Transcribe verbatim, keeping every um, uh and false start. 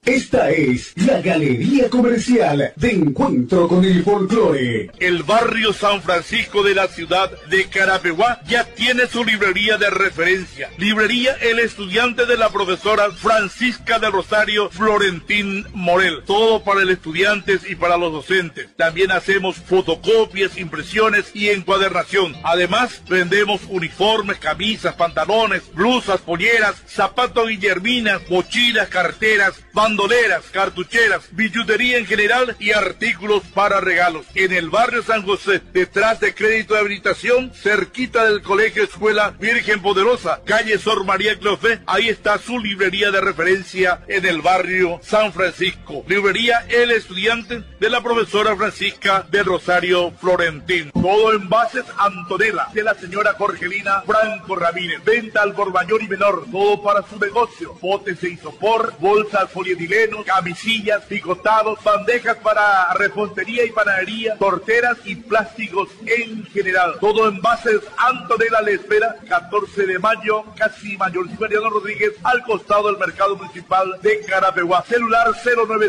Esta es la Galería Comercial de Encuentro con el Folclore. El barrio San Francisco de la ciudad de Carapeguá ya tiene su librería de referencia. Librería El Estudiante de la profesora Francisca del Rosario Florentín Morel. Todo para el estudiante y para los docentes. También hacemos fotocopias, impresiones y encuadernación. Además, vendemos uniformes, camisas, pantalones, blusas, polleras, zapatos guillerminas, mochilas, carteras, bandoleras, cartucheras, billutería en general y artículos para regalos. En el barrio San José, detrás de Crédito de Habilitación, cerquita del Colegio Escuela Virgen Poderosa, calle Sor María Clofé, ahí está su librería de referencia en el barrio San Francisco. Librería El Estudiante de la profesora Francisca del Rosario Florentín. Todo envases Antonella de la señora Jorgelina Franco Ramírez. Venta al por mayor y menor, todo para su negocio. Botes e isopor, bolsas polietileno, camisillas, picotados, bandejas para repostería y panadería, torteras y plásticos en general. Todo envases Antonella le espera, catorce de mayo, casi Mayor Mariano Rodríguez, al costado del mercado municipal de Carapeguá. Celular cero nueve